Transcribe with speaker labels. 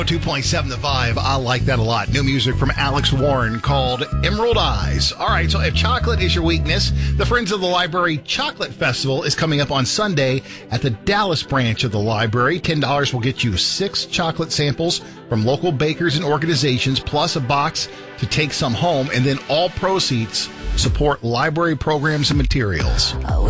Speaker 1: 2.7 The Vibe. I like that a lot. New music from Alex Warren called Emerald Eyes. All right, so if chocolate is your weakness, the Friends of the Library Chocolate Festival is coming up on Sunday at the Dallas branch of the library. $10 will get you 6 chocolate samples from local bakers and organizations, plus a box to take some home, and then all proceeds support library programs and materials.